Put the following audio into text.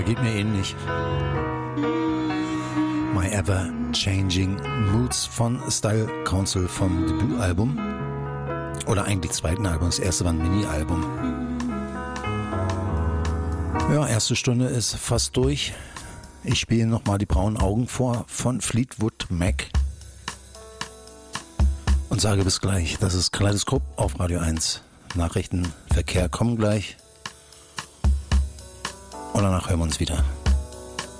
Geht mir ähnlich. My Ever Changing Moods von Style Council vom Debütalbum. Oder eigentlich zweiten Album. Das erste war ein Mini-Album. Ja, erste Stunde ist fast durch. Ich spiele nochmal die braunen Augen vor von Fleetwood Mac. Und sage bis gleich. Das ist Kaleidoskop auf Radio 1. Nachrichten, Verkehr kommen gleich. Und danach hören wir uns wieder.